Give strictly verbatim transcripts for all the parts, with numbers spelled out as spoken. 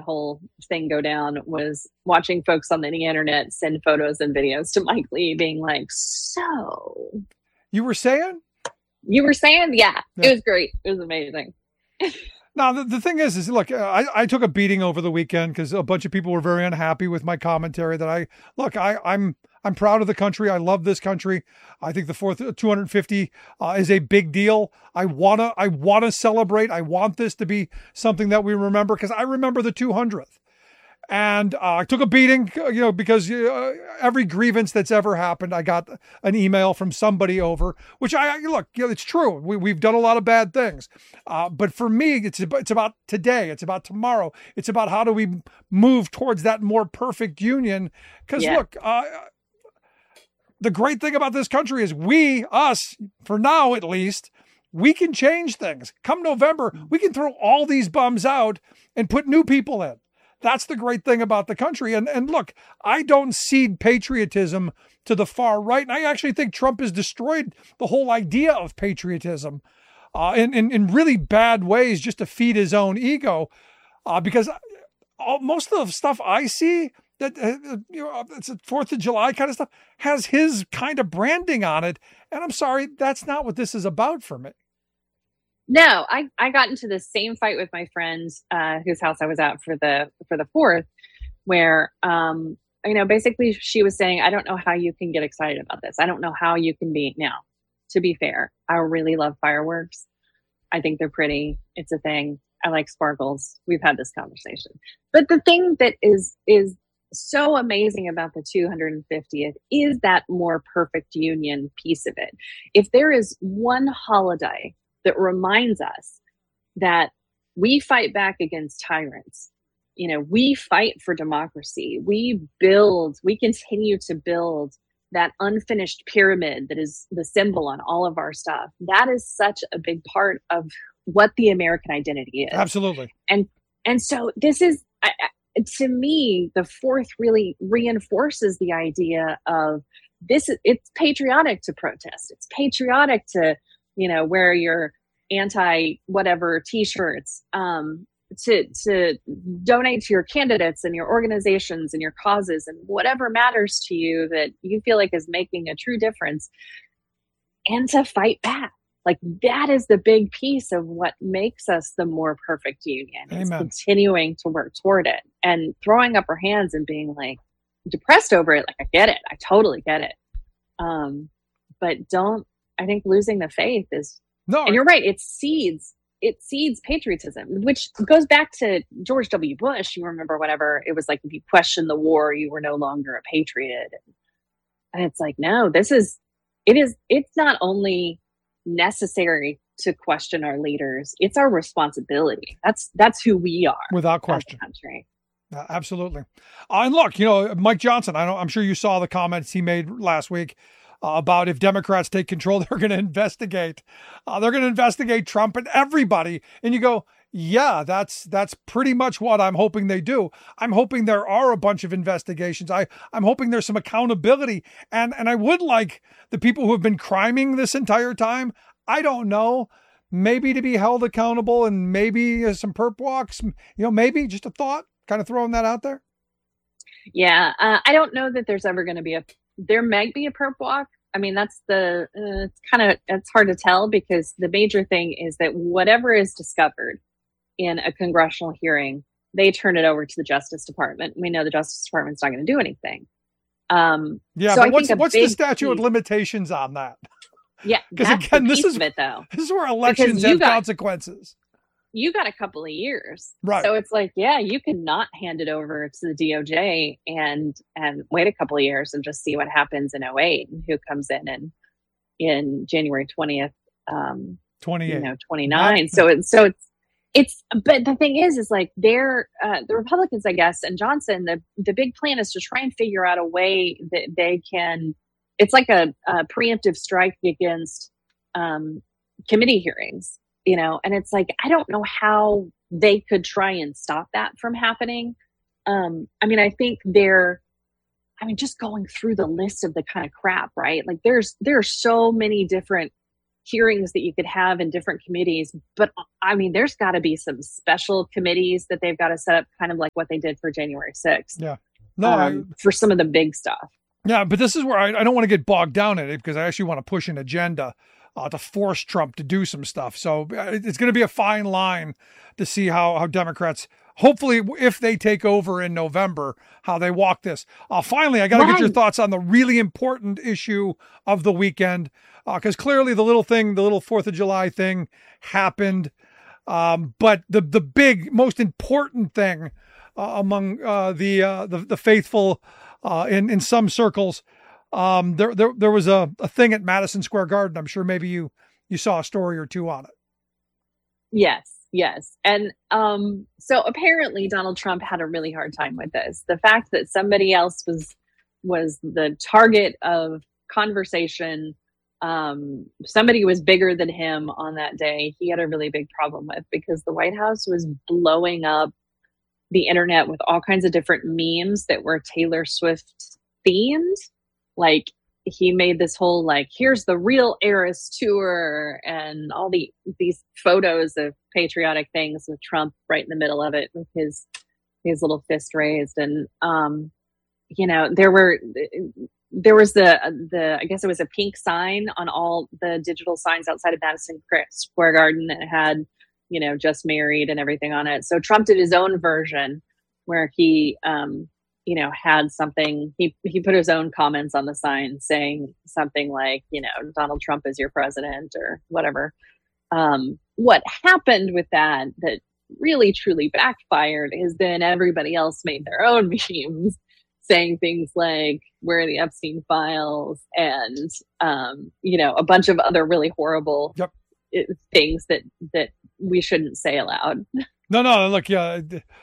whole thing go down was watching folks on the internet send photos and videos to Mike Lee being like, so you were saying, you were saying, yeah, yeah. It was great. It was amazing. Now, the, the thing is, is look, I, I took a beating over the weekend because a bunch of people were very unhappy with my commentary that I, look, I, I'm, I'm proud of the country. I love this country. I think the fourth two hundred fifty uh, is a big deal. I wanna, I wanna celebrate. I want this to be something that we remember because I remember the two hundredth. And uh, I took a beating, you know, because uh, every grievance that's ever happened, I got an email from somebody over, which I, look, you know, it's true. We, we've done a lot of bad things. Uh, but for me, it's about, it's about today. It's about tomorrow. It's about how do we move towards that more perfect union? Because yeah. look, uh, the great thing about this country is we, us, for now at least, we can change things. Come November, we can throw all these bums out and put new people in. That's the great thing about the country. And and look, I don't cede patriotism to the far right. And I actually think Trump has destroyed the whole idea of patriotism uh, in, in, in really bad ways just to feed his own ego. Uh, because all, most of the stuff I see that, uh, you know, it's a fourth of July kind of stuff has his kind of branding on it. And I'm sorry, that's not what this is about for me. No, I, I got into the same fight with my friend uh, whose house I was at for the for the fourth, where um, you know, basically she was saying, I don't know how you can get excited about this. I don't know how you can be now. To be fair, I really love fireworks. I think they're pretty. It's a thing. I like sparkles. We've had this conversation. But the thing that is is so amazing about the two hundred fiftieth is that more perfect union piece of it. If there is one holiday that reminds us that we fight back against tyrants. You know, we fight for democracy. We build, we continue to build that unfinished pyramid that is the symbol on all of our stuff. That is such a big part of what the American identity is. Absolutely. And, and so this is, I, I, to me, the fourth really reinforces the idea of this. It's patriotic to protest. It's patriotic to, you know, wear your anti whatever t-shirts, um, to, to donate to your candidates and your organizations and your causes and whatever matters to you that you feel like is making a true difference, and to fight back. Like that is the big piece of what makes us the more perfect union. Is continuing to work toward it and throwing up our hands and being like depressed over it. Like, I get it. I totally get it. Um, but don't, I think losing the faith is, no, and you're right. It seeds, it seeds patriotism, which goes back to George W. Bush. You remember whatever it was like, if you question the war, you were no longer a patriot. And it's like, no, this is, it is, it's not only necessary to question our leaders, it's our responsibility. That's, that's who we are. Without question. Country. Uh, absolutely. Uh, and look, you know, Mike Johnson, I don't, I'm sure you saw the comments he made last week. Uh, about if Democrats take control, they're going to investigate. Uh, they're going to investigate Trump and everybody. And you go, yeah, that's that's pretty much what I'm hoping they do. I'm hoping there are a bunch of investigations. I, I'm hoping there's some accountability. And, and I would like the people who have been criming this entire time, I don't know, maybe to be held accountable and maybe uh, some perp walks, you know, maybe just a thought, kind of throwing that out there. Yeah, uh, I don't know that there's ever going to be a, there might be a perp walk. I mean, that's the, uh, it's kind of, it's hard to tell because the major thing is that whatever is discovered in a congressional hearing, they turn it over to the Justice Department. We know the Justice Department's not going to do anything. Um, yeah, so but I what's, think what's the statute piece, of limitations on that? Yeah, because again, this is, it, though. this is where elections have got, consequences. You got a couple of years. Right. So it's like, yeah, you cannot hand it over to the D O J and and wait a couple of years and just see what happens in oh eight and who comes in and in January twentieth, um, twenty-eight, you know, twenty-nine. So it's so it's it's but the thing is, is like they're uh, the Republicans, I guess, and Johnson. The the big plan is to try and figure out a way that they can. It's like a, a preemptive strike against um, committee hearings. You know, and it's like, I don't know how they could try and stop that from happening. Um, I mean, I think they're, I mean, just going through the list of the kind of crap, right? Like there's, there are so many different hearings that you could have in different committees. But I mean, there's got to be some special committees that they've got to set up, kind of like what they did for January sixth. Yeah. No, um, I, for some of the big stuff. Yeah, but this is where I, I don't want to get bogged down in it, because I actually want to push an agenda uh, to force Trump to do some stuff. So it's going to be a fine line to see how, how Democrats, hopefully, if they take over in November, how they walk this. Uh, finally, I got to right. get your thoughts on the really important issue of the weekend, because uh, clearly the little thing, the little fourth of July thing happened. Um, but the the big, most important thing uh, among uh, the, uh, the the faithful uh, in in some circles, um, there there there was a, a thing at Madison Square Garden. I'm sure maybe you you saw a story or two on it. Yes, yes, and um, so apparently Donald Trump had a really hard time with this. The fact that somebody else was was the target of conversation. Um, somebody was bigger than him on that day. He had a really big problem with, because the White House was blowing up the internet with all kinds of different memes that were Taylor Swift themed. Like, he made this whole, like, here's the real Eras tour, and all the these photos of patriotic things with Trump right in the middle of it with his his little fist raised. And um, you know, there were there was the the I guess it was a pink sign on all the digital signs outside of Madison Square Garden that had, you know, just married and everything on it. So Trump did his own version where he, um, you know, had something, he, he put his own comments on the sign saying something like, you know, Donald Trump is your president or whatever. Um, what happened with that, that really truly backfired, is then everybody else made their own memes saying things like, where are the Epstein files? And, um, you know, a bunch of other really horrible yep. things that, that we shouldn't say aloud. No, no, look, yeah.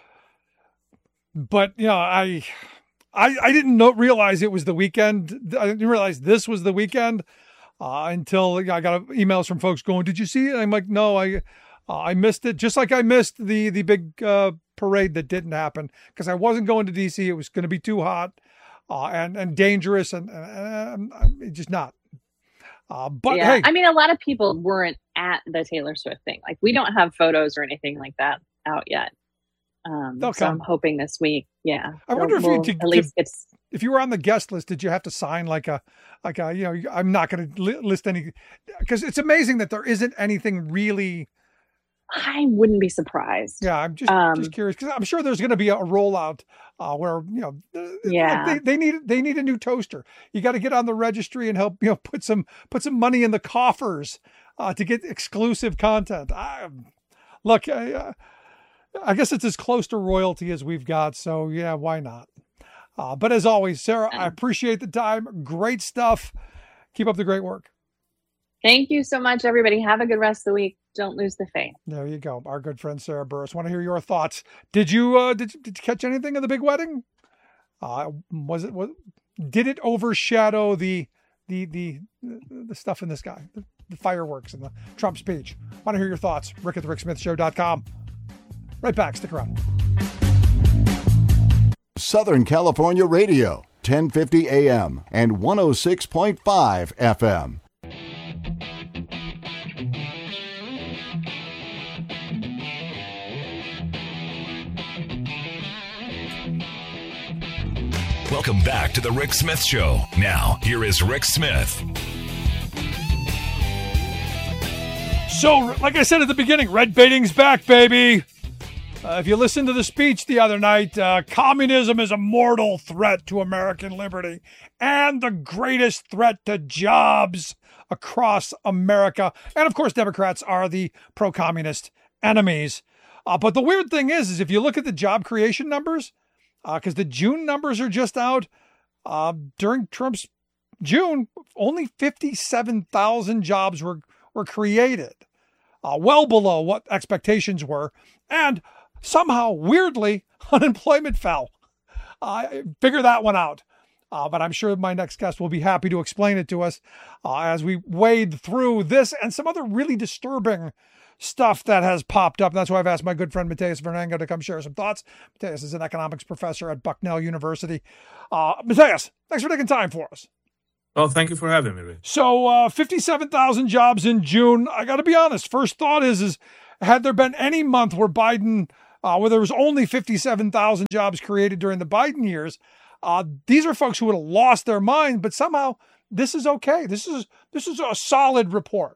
But, you know, I, I, I didn't know, realize it was the weekend. I didn't realize this was the weekend uh, until I got emails from folks going, did you see it? I'm like, no, I, uh, I missed it. Just like I missed the, the big uh, parade that didn't happen, because I wasn't going to D C. It was going to be too hot uh, and, and dangerous and, and, and just not. Uh, but yeah, hey, I mean, a lot of people weren't at the Taylor Swift thing. Like, we don't have photos or anything like that out yet. Um, so I'm hoping this week. Yeah. I wonder if we'll you did, at least get... if you were on the guest list, did you have to sign like a, like a, you know, I'm not going to li- list any, because it's amazing that there isn't anything really. I wouldn't be surprised. Yeah. I'm just, um, just curious, because I'm sure there's going to be a rollout uh, where, you know, yeah, like they, they need, they need a new toaster. You got to get on the registry and help, you know, put some, put some money in the coffers uh, to get exclusive content. I, look, I, uh, I guess it's as close to royalty as we've got. So yeah, why not? Uh, but as always, Sarah, I appreciate the time. Great stuff. Keep up the great work. Thank you so much, everybody. Have a good rest of the week. Don't lose the faith. There you go. Our good friend, Sarah Burris. Want to hear your thoughts. Did you, uh, did, did you catch anything of the big wedding? Uh, was it, was, did it overshadow the, the, the, the stuff in the sky, the, the fireworks and the Trump speech? Want to hear your thoughts. Rick at the Rick Smith Show dot com. Right back. Stick around. Southern California Radio, ten fifty A M and one oh six point five F M. Welcome back to the Rick Smith Show. Now, here is Rick Smith. So, like I said at the beginning, red baiting's back, baby. Uh, if you listened to the speech the other night, uh, communism is a mortal threat to American liberty and the greatest threat to jobs across America. And of course, Democrats are the pro-communist enemies. Uh, but the weird thing is, is if you look at the job creation numbers, because uh, the June numbers are just out, uh, during Trump's June, only fifty-seven thousand jobs were, were created, uh, well below what expectations were. And somehow, weirdly, unemployment fell. Uh, figure that one out. Uh, but I'm sure my next guest will be happy to explain it to us uh, as we wade through this and some other really disturbing stuff that has popped up. And that's why I've asked my good friend Mateus Vernango to come share some thoughts. Mateus is an economics professor at Bucknell University. Uh, Mateus, thanks for taking time for us. Well, thank you for having me, Rick. So uh, fifty-seven thousand jobs in June. I got to be honest. First thought is, is had there been any month where Biden, uh, where there was only fifty-seven thousand jobs created during the Biden years, uh, these are folks who would have lost their mind. But somehow this is okay. This is this is a solid report.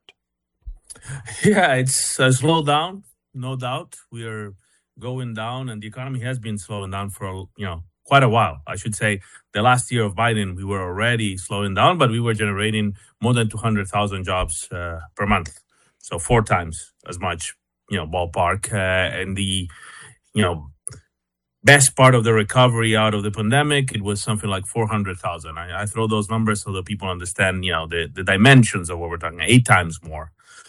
Yeah, it's a slowdown, no doubt. We are going down, and the economy has been slowing down for you know quite a while. I should say the last year of Biden, we were already slowing down, but we were generating more than two hundred thousand jobs uh, per month. So four times as much, you know, ballpark. Uh, and the, you know, best part of the recovery out of the pandemic, it was something like four hundred thousand. I, I throw those numbers so that people understand, you know, the, the dimensions of what we're talking, eight times more.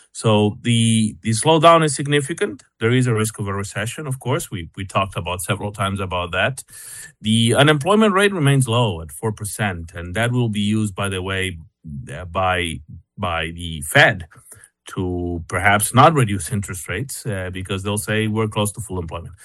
So the the slowdown is significant. There is a risk of a recession, of course. We we talked about several times about that. The unemployment rate remains low at four percent, and that will be used, by the way, uh, by by the Fed to perhaps not reduce interest rates uh, because they'll say we're close to full employment.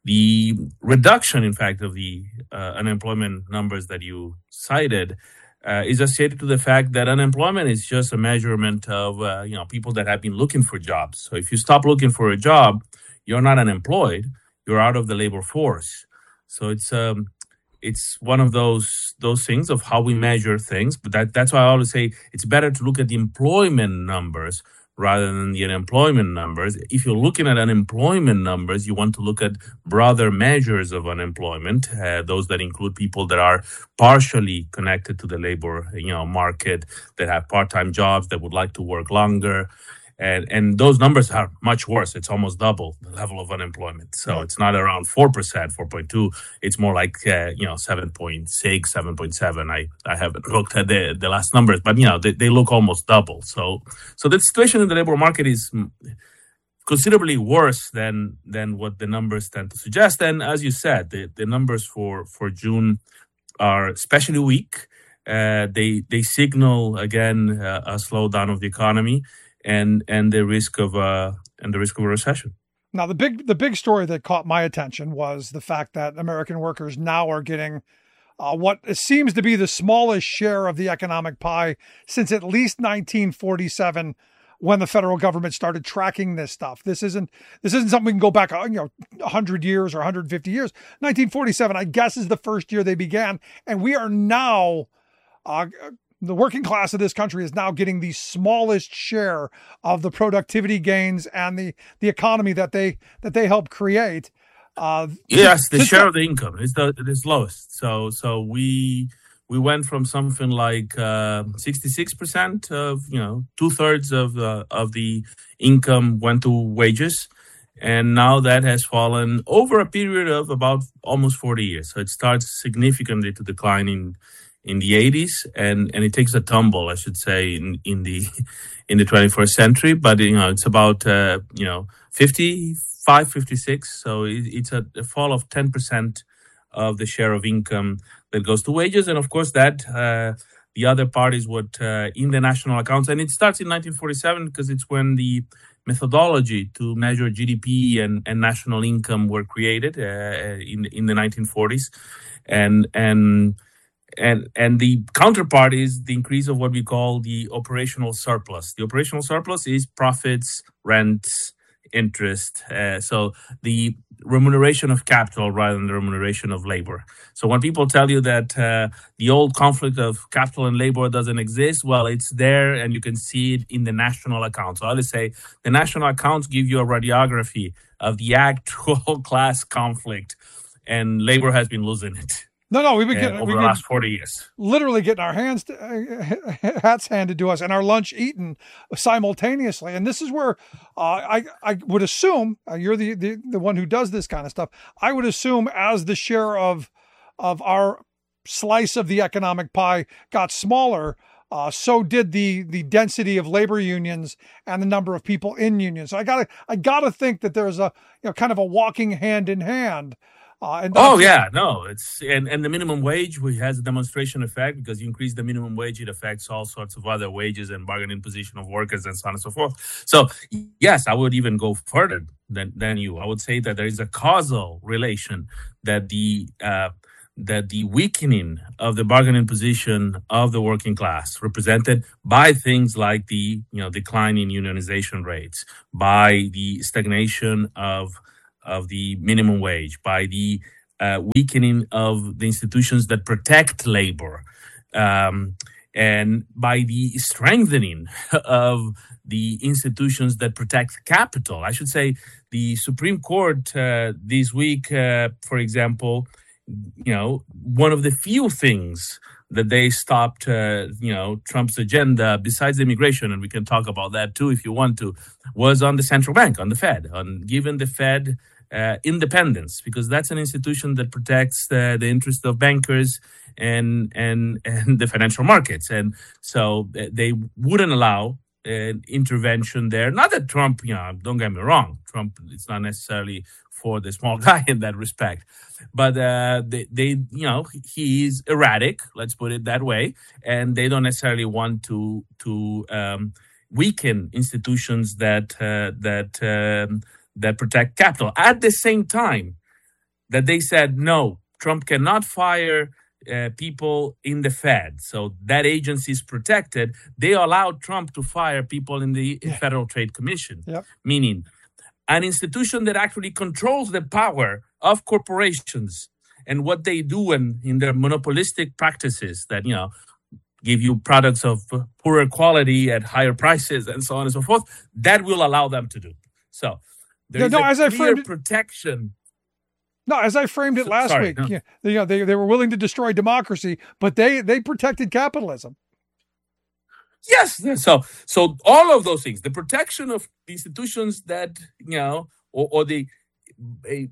The reduction, in fact, of the uh, unemployment numbers that you cited Uh, is associated to the fact that unemployment is just a measurement of, uh, you know, people that have been looking for jobs. So if you stop looking for a job, you're not unemployed, you're out of the labor force. So it's um, it's one of those those things of how we measure things. But that, that's why I always say it's better to look at the employment numbers rather than the unemployment numbers. If you're looking at unemployment numbers, you want to look at broader measures of unemployment, uh, those that include people that are partially connected to the labor, you know, market, that have part-time jobs, that would like to work longer. And, and those numbers are much worse. It's almost double the level of unemployment. So it's not around four percent, four point two. It's more like, uh, you know, seven point six, seven point seven. I, I haven't looked at the, the last numbers, but, you know, they, they look almost double. So, so the situation in the labor market is considerably worse than, than what the numbers tend to suggest. And as you said, the, the numbers for, for June are especially weak. Uh, they, they signal, again, uh, a slowdown of the economy. And and the risk of uh and the risk of a recession. Now, the big the big story that caught my attention was the fact that American workers now are getting uh, what seems to be the smallest share of the economic pie since at least nineteen forty-seven, when the federal government started tracking this stuff. This isn't this isn't something we can go back, you know, one hundred years or one hundred fifty years. nineteen forty-seven, I guess, is the first year they began, and we are now. Uh, The working class of this country is now getting the smallest share of the productivity gains and the, the economy that they that they help create. Uh, yes, the share that, of the income is the is lowest. So so we we went from something like sixty-six uh, percent of you know two thirds of the of the income went to wages, and now that has fallen over a period of about almost forty years. So it starts significantly to decline in. in the eighties, and, and it takes a tumble, I should say, in, in the in the twenty-first century. But, you know, it's about, uh, you know, fifty-five, fifty-six. So it, it's a, a fall of ten percent of the share of income that goes to wages. And, of course, that uh, the other part is what uh, in the national accounts, and it starts in nineteen forty-seven because it's when the methodology to measure G D P and, and national income were created uh, in in the nineteen forties. And and And and the counterpart is the increase of what we call the operational surplus. The operational surplus is profits, rents, interest. Uh, so the remuneration of capital rather than the remuneration of labor. So when people tell you that uh, the old conflict of capital and labor doesn't exist, well, it's there and you can see it in the national accounts. So I always say the national accounts give you a radiography of the actual class conflict, and labor has been losing it. No, no, we've been getting uh, over we've the been last forty years. Literally getting our hands, to, uh, hats handed to us, and our lunch eaten simultaneously. And this is where uh, I I would assume uh, you're the, the the one who does this kind of stuff. I would assume as the share of of our slice of the economic pie got smaller, uh, so did the the density of labor unions and the number of people in unions. So I gotta I gotta think that there's a you know kind of a walking hand in hand. Uh, and oh yeah, no, it's and, and the minimum wage which has a demonstration effect because you increase the minimum wage, it affects all sorts of other wages and bargaining position of workers and so on and so forth. So yes, I would even go further than than you. I would say that there is a causal relation that the uh, that the weakening of the bargaining position of the working class, represented by things like the you know decline in unionization rates, by the stagnation of of the minimum wage, by the uh, weakening of the institutions that protect labor, um, and by the strengthening of the institutions that protect capital. I should say the Supreme Court uh, this week, uh, for example, you know, one of the few things that they stopped, uh, you know, Trump's agenda, besides immigration, and we can talk about that too if you want to, was on the central bank, on the Fed, on giving the Fed uh, independence, because that's an institution that protects uh, the interest of bankers and and and the financial markets, and so they wouldn't allow an intervention there. Not that Trump, you know, don't get me wrong, Trump is not necessarily for the small guy in that respect, but uh, they, they, you know, he's erratic. Let's put it that way, and they don't necessarily want to to um, weaken institutions that uh, that um, that protect capital. At the same time, that they said no, Trump cannot fire uh, people in the Fed, so that agency is protected. They allowed Trump to fire people in the yeah. Federal Trade Commission, yep. meaning an institution that actually controls the power of corporations and what they do in, in their monopolistic practices that, you know, give you products of poorer quality at higher prices and so on and so forth, that will allow them to do. So there yeah, is no, a as clear I framed protection. No, as I framed it last Sorry, week, no. yeah, you know, they, they were willing to destroy democracy, but they, they protected capitalism. Yes. So, so all of those things, the protection of the institutions that, you know, or, or the, a,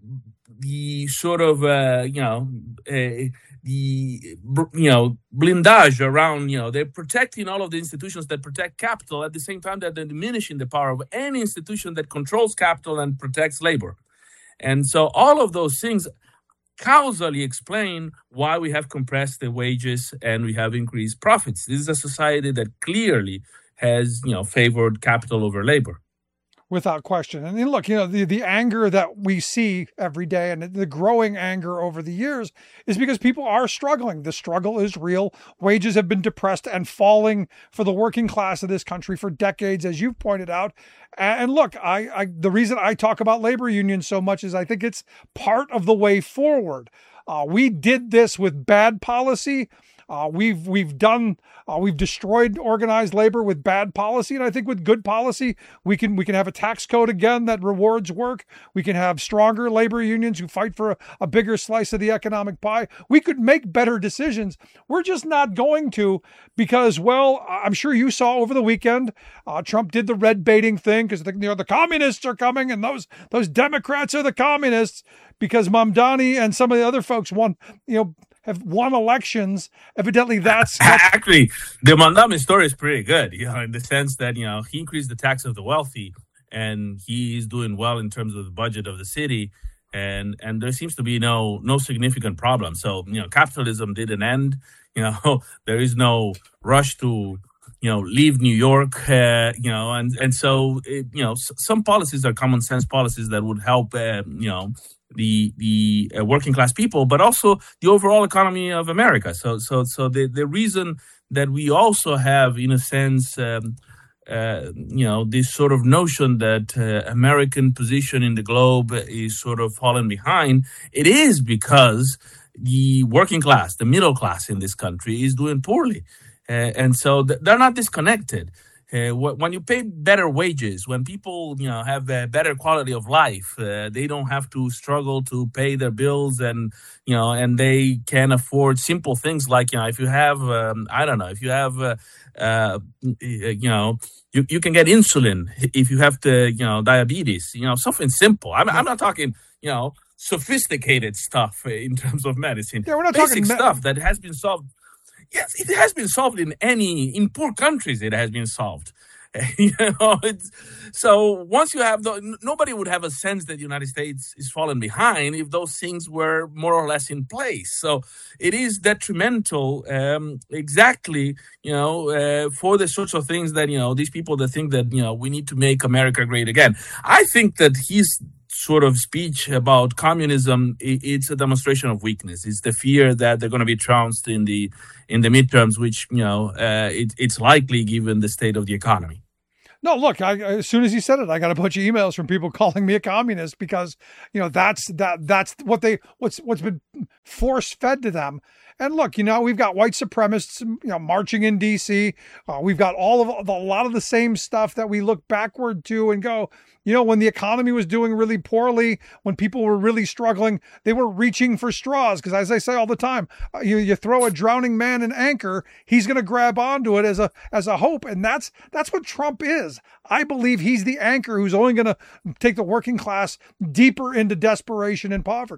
the sort of, uh, you know, uh, the, you know, blindage around, you know, they're protecting all of the institutions that protect capital at the same time that they're diminishing the power of any institution that controls capital and protects labor. And so all of those things causally explain why we have compressed the wages and we have increased profits. This is a society that clearly has, you know, favored capital over labor. Without question. And look, you know, the, the anger that we see every day and the growing anger over the years is because people are struggling. The struggle is real. Wages have been depressed and falling for the working class of this country for decades, as you've pointed out. And look, I, I the reason I talk about labor unions so much is I think it's part of the way forward. Uh, we did this with bad policy. Uh, we've we've done uh, we've destroyed organized labor with bad policy, and I think with good policy we can we can have a tax code again that rewards work. We can have stronger labor unions who fight for a, a bigger slice of the economic pie. We could make better decisions. We're just not going to because, well, I'm sure you saw over the weekend, uh, Trump did the red baiting thing because the, you know, the communists are coming and those those Democrats are the communists because Mamdani and some of the other folks won, you know. have won elections. Evidently, that's, that's actually the Mamdani story is pretty good, you know, in the sense that, you know, he increased the tax of the wealthy and he's doing well in terms of the budget of the city. And, and there seems to be no, no significant problem. So, you know, capitalism didn't end, you know, there is no rush to, you know, leave New York, uh, you know, and, and so, it, you know, s- some policies are common sense policies that would help, uh, you know, the the uh, working class people, but also the overall economy of America. So so so the, the reason that we also have, in a sense, um, uh, you know, this sort of notion that uh, American position in the globe is sort of fallen behind, it is because the working class, the middle class in this country is doing poorly. Uh, and so th- they're not disconnected. Uh, when you pay better wages, when people, you know, have a better quality of life, uh, they don't have to struggle to pay their bills, and you know, and they can afford simple things like, you know, if you have, um, I don't know, if you have, uh, uh, you know, you, you can get insulin if you have to, you know, diabetes, you know, something simple. I'm, I'm not talking, you know, sophisticated stuff in terms of medicine. Yeah, we're not Basic talking me- stuff that has been solved. Yes, it has been solved in any, in poor countries, it has been solved. You know, it's, so once you have, the, nobody would have a sense that the United States is falling behind if those things were more or less in place. So it is detrimental, um, exactly, you know, uh, for the sorts of things that, you know, these people that think that, you know, we need to make America great again. I think that he's sort of speech about communism, it, it's a demonstration of weakness. It's the fear that they're going to be trounced in the in the midterms, which, you know, uh, it, it's likely given the state of the economy. No, look, I, as soon as he said it, I got a bunch of emails from people calling me a communist because, you know, that's that that's what they what's what's been force fed to them. And look, you know, we've got white supremacists, you know, marching in D C. Uh, we've got all of a lot of the same stuff that we look backward to and go, you know, when the economy was doing really poorly, when people were really struggling, they were reaching for straws. Because as I say all the time, uh, you you throw a drowning man an anchor, he's going to grab onto it as a as a hope, and that's that's what Trump is. I believe he's the anchor who's only going to take the working class deeper into desperation and poverty.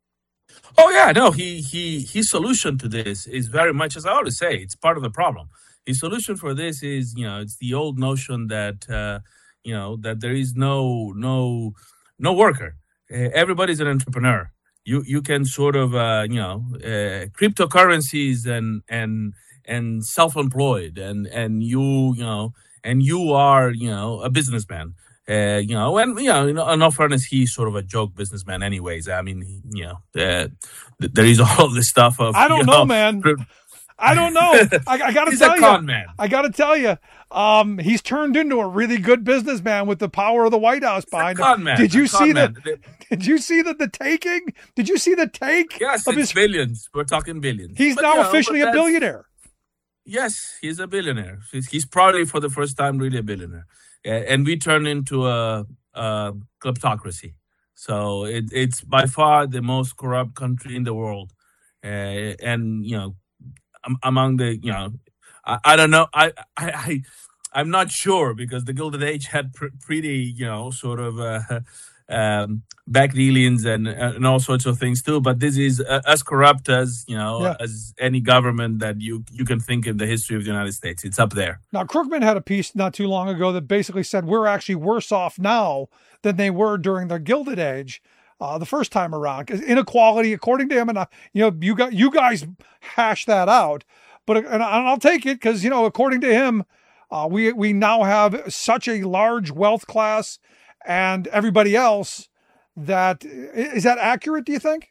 Oh yeah, no, he he his solution to this is very much, as I always say, it's part of the problem. His solution for this is, you know, it's the old notion that uh, you know that there is no no no worker. Uh, everybody's an entrepreneur. You you can sort of uh, you know uh, cryptocurrencies and and and self-employed and and you you know and you are you know a businessman. Uh, you know, and you know, in, in all fairness, he's sort of a joke businessman, anyways. I mean, he, you know, uh, th- there is all this stuff of. I don't you know, know, man. I don't know. I, I got to tell a you, con man. I got to tell you, um, he's turned into a really good businessman with the power of the White House He's behind a con him. man, Did you a con see man. the? Did you see the the taking? Did you see the take? Yes, of it's his, billions. We're talking billions. He's But, now you know, officially but a that's- billionaire. Yes, he's a billionaire. He's, he's probably for the first time really a billionaire, uh, and we turn into a. Uh, kleptocracy. So it, it's by far the most corrupt country in the world, uh, and you know, um, among the you know, I, I don't know, I, I I I'm not sure because the Gilded Age had pr- pretty you know sort of uh, um, back dealings and and all sorts of things too. But this is uh, as corrupt as you know Yeah. as any government that you you can think in the history of the United States. It's up there. Now, Krugman had a piece not too long ago that basically said we're actually worse off now than they were during the Gilded Age, uh, the first time around. Because inequality, according to him, and uh, you know, you got you guys hash that out, but and I'll take it because you know, according to him, uh, we we now have such a large wealth class and everybody else that is that accurate? Do you think?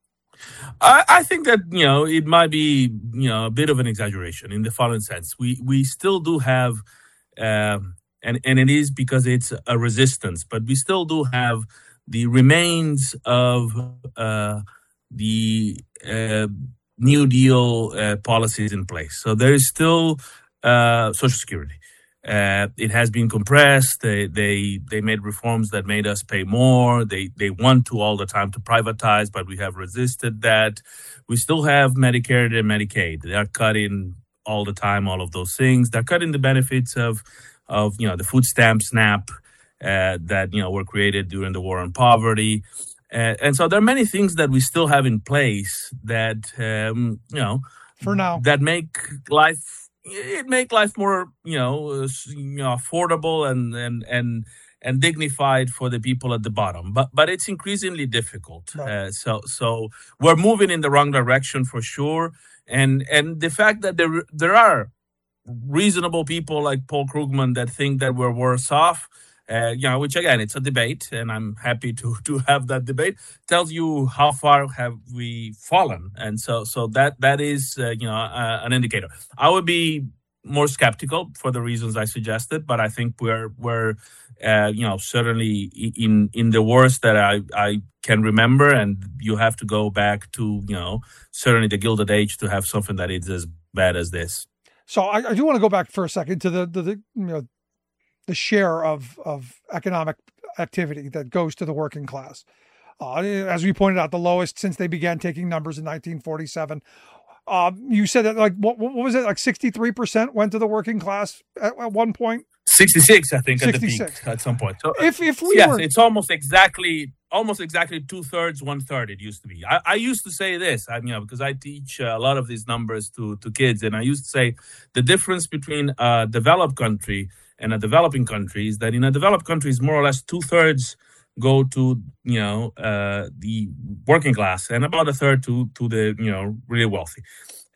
I, I think that you know it might be you know a bit of an exaggeration in the following sense. We we still do have, um, and and it is because it's a resistance, but we still do have the remains of uh, the uh, New Deal uh, policies in place. So there is still uh, Social Security. Uh, it has been compressed. They they they made reforms that made us pay more. They they want to all the time to privatize, but we have resisted that. We still have Medicare and Medicaid. They are cutting all the time all of those things. They're cutting the benefits of of you know the food stamp SNAP uh, that you know were created during the war on poverty. Uh, and so there are many things that we still have in place that um, you know For now. that make life. It make life more, you know, uh, you know, affordable and, and and and dignified for the people at the bottom. But but it's increasingly difficult. Right. Uh, so so we're moving in the wrong direction for sure. And and the fact that there there are reasonable people like Paul Krugman that think that we're worse off, uh, you know, which again, it's a debate, and I'm happy to to have that debate. Tells you how far have we fallen, and so so that that is uh, you know uh, an indicator. I would be more skeptical for the reasons I suggested, but I think we're we're uh, you know certainly in in the worst that I I can remember, and you have to go back to you know certainly the Gilded Age to have something that is as bad as this. So I, I do want to go back for a second to the, the, the you know, the share of, of economic activity that goes to the working class. Uh, as we pointed out, the lowest since they began taking numbers in nineteen forty-seven. Uh, you said that like, what, what was it? Like sixty-three percent went to the working class at, at one point? sixty-six, I think, sixty-six. at the peak at some point. So If, if we yes, were, it's almost exactly, almost exactly two thirds, one third. It used to be. I, I used to say this, I, you know, because I teach uh, a lot of these numbers to to kids, and I used to say the difference between a developed country and a developing country is that in a developed country, is more or less two thirds go to you know uh, the working class, and about a third to to the you know really wealthy.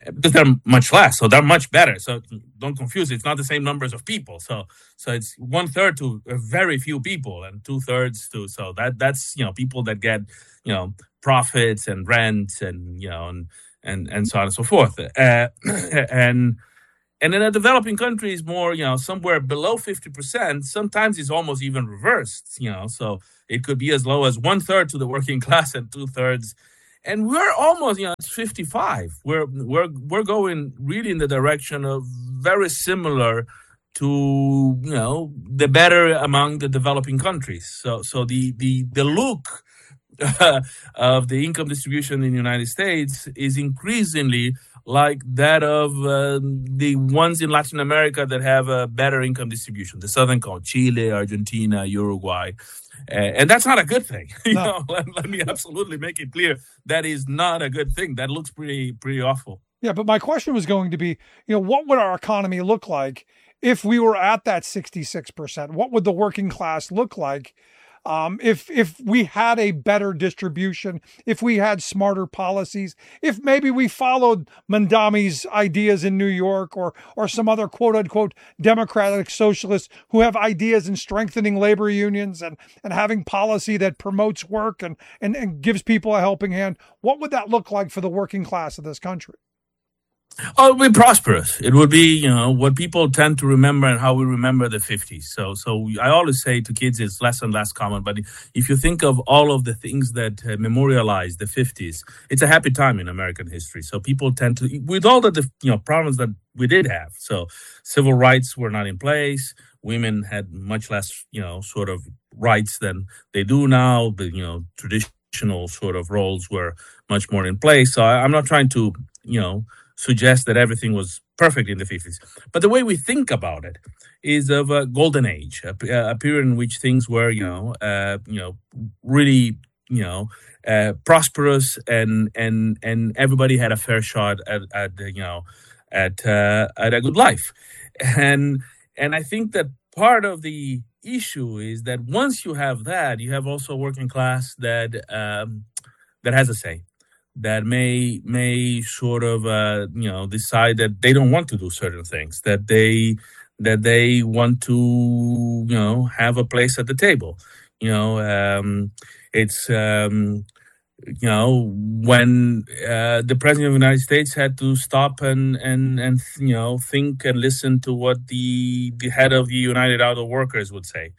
because they're much less, so they're much better. So don't confuse it. It's not the same numbers of people. So so it's one third to very few people and two thirds to so that that's you know people that get you know profits and rents and you know and and, and so on and so forth. Uh, and and in a developing countries, more you know somewhere below fifty percent. Sometimes it's almost even reversed. You know, so it could be as low as one third to the working class and two thirds. And we're almost, you know, it's fifty-five. We're we're we're going really in the direction of very similar to, you know, the better among the developing countries. So so the the the look uh, of the income distribution in the United States is increasingly like that of uh, the ones in Latin America that have a better income distribution. The southern called Chile, Argentina, Uruguay. Uh, and that's not a good thing. you No. know, let, let me absolutely make it clear. That is not a good thing. That looks pretty pretty awful. Yeah, but my question was going to be, you know, what would our economy look like if we were at that sixty-six percent? What would the working class look like um, if if we had a better distribution, if we had smarter policies, if maybe we followed Mandami's ideas in New York or or some other quote unquote democratic socialists who have ideas in strengthening labor unions and, and having policy that promotes work and, and, and gives people a helping hand? What would that look like for the working class of this country? Oh, it would be prosperous. It would be, you know, what people tend to remember and how we remember the fifties. So, so I always say to kids, it's less and less common. But if you think of all of the things that uh, memorialize the fifties, it's a happy time in American history. So people tend to, with all the, you know, problems that we did have. So civil rights were not in place. Women had much less, you know, sort of rights than they do now. The, you know, traditional sort of roles were much more in place. So I, I'm not trying to, you know, suggest that everything was perfect in the fifties. But the way we think about it is of a golden age, a, a period in which things were, you know, uh, you know, really, you know, uh, prosperous and and and everybody had a fair shot at, at you know, at uh, at a good life. And and I think that part of the issue is that once you have that, you have also a working class that um, that has a say, that may may sort of uh, you know decide that they don't want to do certain things, that they that they want to you know have a place at the table. You know, um, it's um, you know when uh, the president of the United States had to stop and and and you know think and listen to what the the head of the United Auto Workers would say.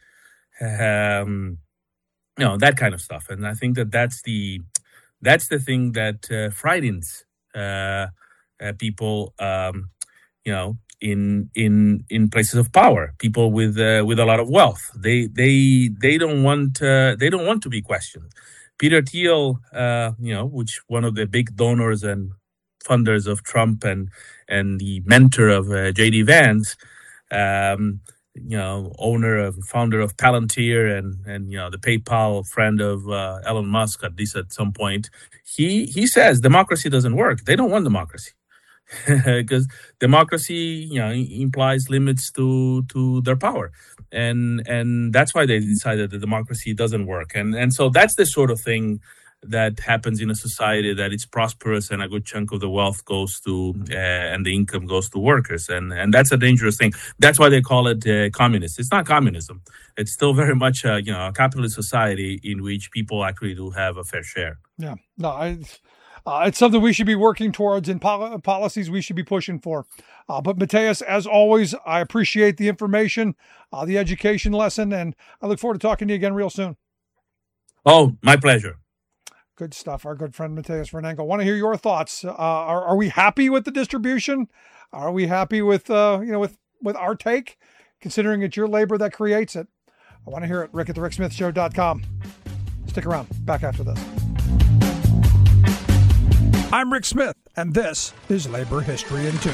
Um, you know, that kind of stuff, and I think that that's the That's the thing that uh, frightens uh, uh, people, um, you know, in in in places of power. People with uh, with a lot of wealth. They they they don't want uh, they don't want to be questioned. Peter Thiel, uh, you know, which one of the big donors and funders of Trump and and the mentor of uh, J D Vance. Um, you know, owner of founder of Palantir and, and, you know, the PayPal friend of uh, Elon Musk, at least at some point, he, he says democracy doesn't work. They don't want democracy because democracy, you know, implies limits to, to their power. And, and that's why they decided that democracy doesn't work. And, and so that's the sort of thing that happens in a society that it's prosperous and a good chunk of the wealth goes to uh, and the income goes to workers, and and that's a dangerous thing. That's why they call it uh, communist. It's not communism. It's still very much a, you know a capitalist society in which people actually do have a fair share. Yeah, no, I, uh, it's something we should be working towards and pol- policies we should be pushing for. Uh, but Mateus, as always, I appreciate the information, uh, the education lesson, and I look forward to talking to you again real soon. Oh, my pleasure. Good stuff. Our good friend Mateus Vernengo. I want to hear your thoughts. Uh, are are we happy with the distribution? Are we happy with uh, you know with with our take, considering it's your labor that creates it? I want to hear it. Rick at the Rick Smith Show dot com. Stick around. Back after this. I'm Rick Smith, and this is Labor History in Two.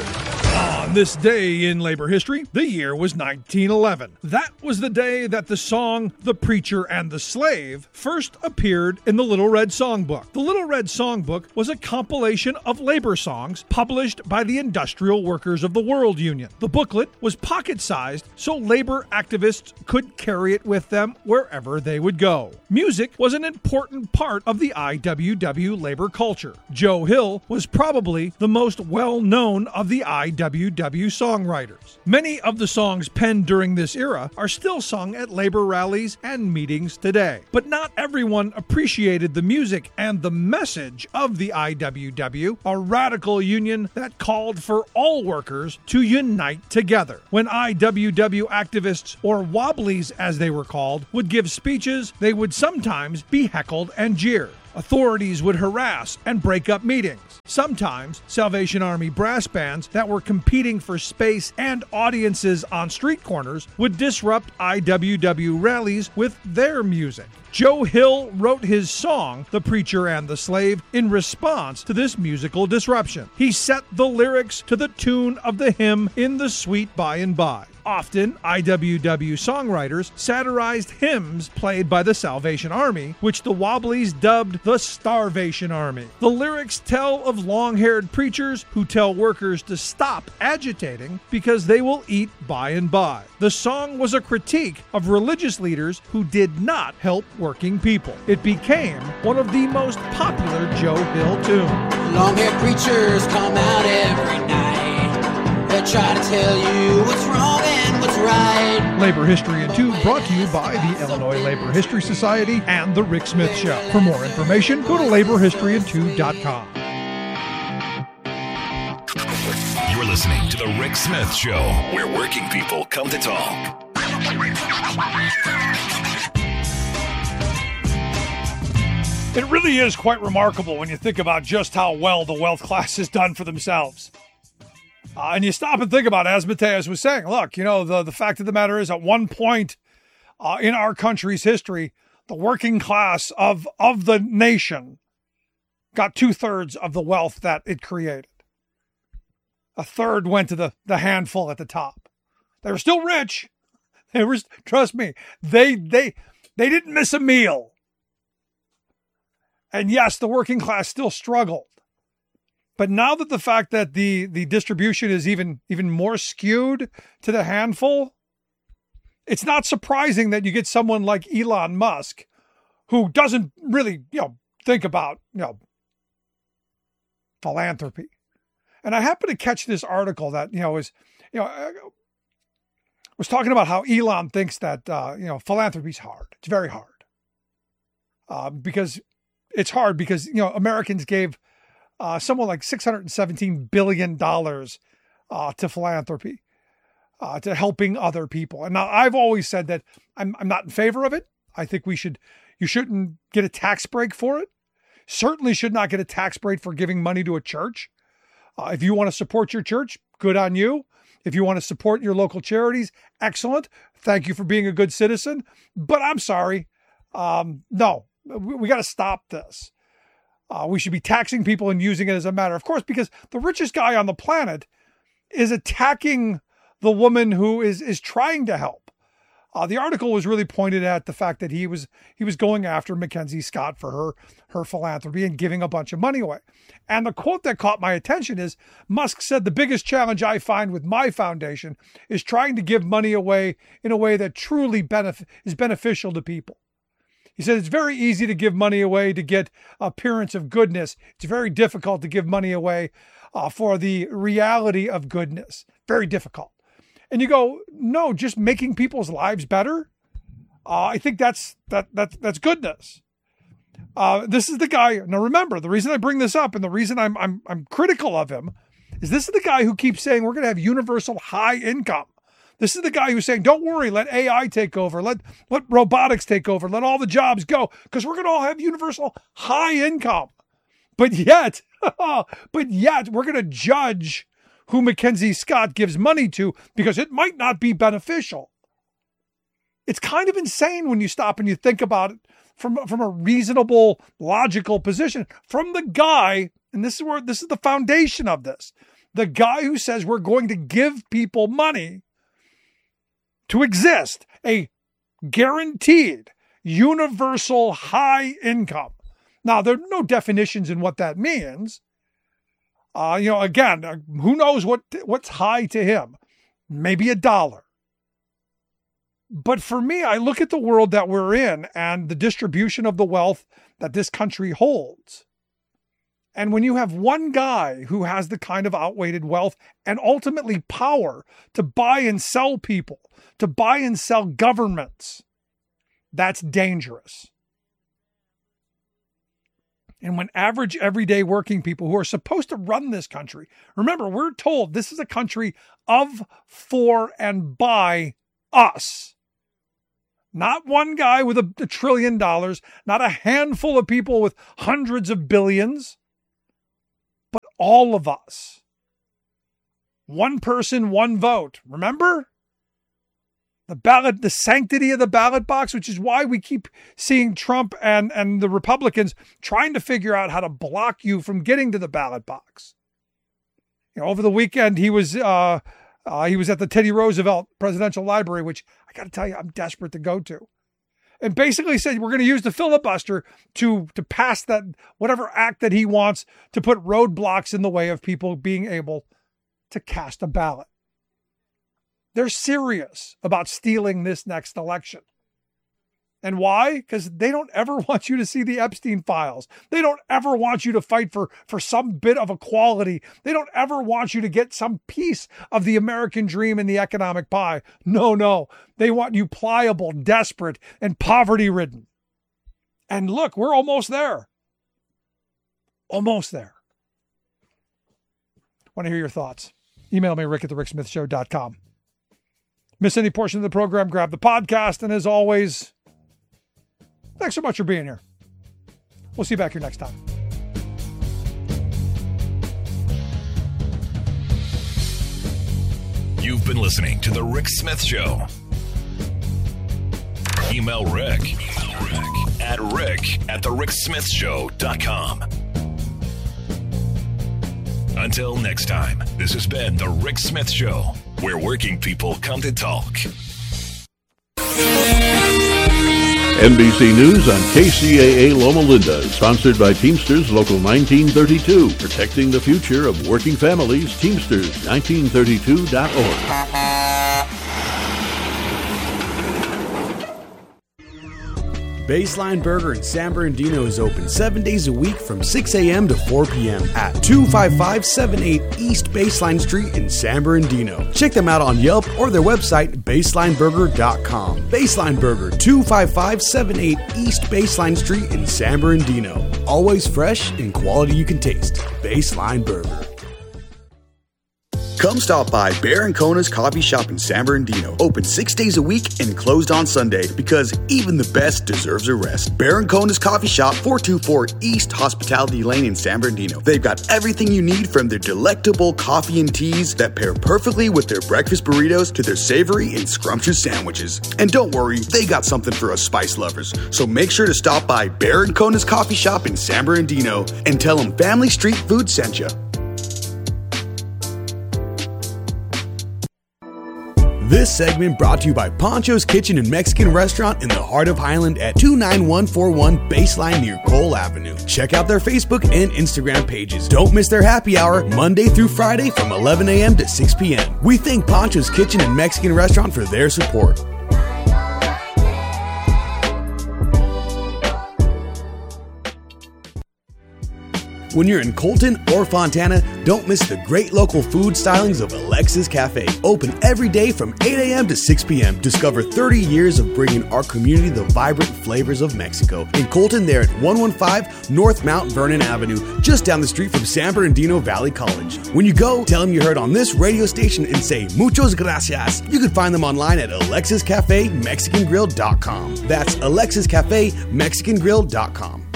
On this day in labor history, the year was nineteen eleven. That was the day that the song The Preacher and the Slave first appeared in the Little Red Songbook. The Little Red Songbook was a compilation of labor songs published by the Industrial Workers of the World Union. The booklet was pocket-sized, so labor activists could carry it with them wherever they would go. Music was an important part of the I W W labor culture. Joe Hill was probably the most well-known of the I W W songwriters. Many of the songs penned during this era are still sung at labor rallies and meetings today. But not everyone appreciated the music and the message of the I W W, a radical union that called for all workers to unite together. When I W W activists, or Wobblies as they were called, would give speeches, they would sometimes be heckled and jeered. Authorities would harass and break up meetings. Sometimes Salvation Army brass bands that were competing for space and audiences on street corners would disrupt I W W rallies with their music. Joe Hill wrote his song, The Preacher and the Slave, in response to this musical disruption. He set the lyrics to the tune of the hymn In the Sweet By and By. Often, I W W songwriters satirized hymns played by the Salvation Army, which the Wobblies dubbed the Starvation Army. The lyrics tell of long-haired preachers who tell workers to stop agitating because they will eat by and by. The song was a critique of religious leaders who did not help working people. It became one of the most popular Joe Hill tunes. Long-haired preachers come out every night. They try to tell you what's wrong and what's right. Labor History in Two brought to you by the Illinois Labor History Society and The Rick Smith Show. For more information, go to labor history in two dot com. You're listening to The Rick Smith Show, where working people come to talk. It really is quite remarkable when you think about just how well the wealth class has done for themselves. Uh, and you stop and think about it, as Mateus was saying, look, you know, the, the fact of the matter is at one point uh, in our country's history, the working class of, of the nation got two-thirds of the wealth that it created. A third went to the, the handful at the top. They were still rich. They were, trust me, they, they, they didn't miss a meal. And yes, the working class still struggled. But now that the fact that the, the distribution is even, even more skewed to the handful, it's not surprising that you get someone like Elon Musk, who doesn't really, you know, think about, you know, philanthropy. And I happened to catch this article that, you know, is, you know, was talking about how Elon thinks that, uh, you know, philanthropy is hard. It's very hard. Uh, because it's hard because, you know, Americans gave Uh, somewhere like six hundred seventeen billion dollars uh, to philanthropy, uh, to helping other people. And now I've always said that I'm, I'm not in favor of it. I think we should, you shouldn't get a tax break for it. Certainly should not get a tax break for giving money to a church. Uh, if you want to support your church, good on you. If you want to support your local charities, excellent. Thank you for being a good citizen. But I'm sorry. Um, no, we, we got to stop this. Uh, we should be taxing people and using it as a matter of course, because the richest guy on the planet is attacking the woman who is is trying to help. Uh, the article was really pointed at the fact that he was he was going after Mackenzie Scott for her her philanthropy and giving a bunch of money away. And the quote that caught my attention is, Musk said, the biggest challenge I find with my foundation is trying to give money away in a way that truly benef- is beneficial to people. He said, it's very easy to give money away to get appearance of goodness. It's very difficult to give money away uh, for the reality of goodness. Very difficult. And you go, no, just making people's lives better. Uh, I think that's that that that's goodness. Uh, this is the guy. Now, remember, the reason I bring this up and the reason I'm I'm I'm critical of him is this is the guy who keeps saying we're going to have universal high income. This is the guy who's saying, don't worry, let A I take over, let, let robotics take over, let all the jobs go, because we're going to all have universal high income. But yet, but yet, we're going to judge who Mackenzie Scott gives money to because it might not be beneficial. It's kind of insane when you stop and you think about it from, from a reasonable, logical position from the guy, and this is where this is the foundation of this. The guy who says we're going to give people money to exist, a guaranteed universal high income. Now, there are no definitions in what that means. Uh, you know, again, uh, who knows what what's high to him? Maybe a dollar. But for me, I look at the world that we're in and the distribution of the wealth that this country holds. And when you have one guy who has the kind of outweighted wealth and ultimately power to buy and sell people, to buy and sell governments, that's dangerous. And when average, everyday working people who are supposed to run this country, remember, we're told this is a country of, for, and by us. Not one guy with a, a trillion dollars, not a handful of people with hundreds of billions, but all of us. One person, one vote. Remember? The ballot, the sanctity of the ballot box, which is why we keep seeing Trump and, and the Republicans trying to figure out how to block you from getting to the ballot box. You know, over the weekend, he was uh, uh, he was at the Teddy Roosevelt Presidential Library, which I got to tell you, I'm desperate to go to. And basically said, we're going to use the filibuster to, to pass that, whatever act that he wants to put roadblocks in the way of people being able to cast a ballot. They're serious about stealing this next election. And why? Because they don't ever want you to see the Epstein files. They don't ever want you to fight for, for some bit of equality. They don't ever want you to get some piece of the American dream in the economic pie. No, no. They want you pliable, desperate, and poverty-ridden. And look, we're almost there. Almost there. Want to hear your thoughts? Email me, rick at the rick smith show dot com. Miss any portion of the program, grab the podcast. And as always, thanks so much for being here. We'll see you back here next time. You've been listening to The Rick Smith Show. Email Rick, Email Rick at rick at the rick smith show dot com. Until next time, this has been The Rick Smith Show, where working people come to talk. N B C News on K C A A Loma Linda is sponsored by Teamsters Local nineteen thirty-two, protecting the future of working families. Teamsters nineteen thirty-two dot org. Baseline Burger in San Bernardino is open seven days a week from six a.m. to four p.m. at two five five seven eight East Baseline Street in San Bernardino. Check them out on Yelp or their website, baseline burger dot com. Baseline Burger, two five five seven eight East Baseline Street in San Bernardino. Always fresh and quality you can taste. Baseline Burger. Come stop by Bear and Kona's Coffee Shop in San Bernardino. Open six days a week and closed on Sunday because even the best deserves a rest. Bear and Kona's Coffee Shop, four two four East Hospitality Lane in San Bernardino. They've got everything you need from their delectable coffee and teas that pair perfectly with their breakfast burritos to their savory and scrumptious sandwiches. And don't worry, they got something for us spice lovers. So make sure to stop by Bear and Kona's Coffee Shop in San Bernardino and tell them Family Street Food sent you. This segment brought to you by Poncho's Kitchen and Mexican Restaurant in the heart of Highland at two nine one four one Baseline near Cole Avenue. Check out their Facebook and Instagram pages. Don't miss their happy hour Monday through Friday from eleven a.m. to six p.m. We thank Poncho's Kitchen and Mexican Restaurant for their support. When you're in Colton or Fontana, don't miss the great local food stylings of Alexis Cafe. Open every day from eight a.m. to six p.m. Discover thirty years of bringing our community the vibrant flavors of Mexico. In Colton, they're at one fifteen North Mount Vernon Avenue, just down the street from San Bernardino Valley College. When you go, tell them you heard on this radio station and say muchos gracias. You can find them online at alexis cafe mexican grill dot com. That's alexis cafe mexican grill dot com.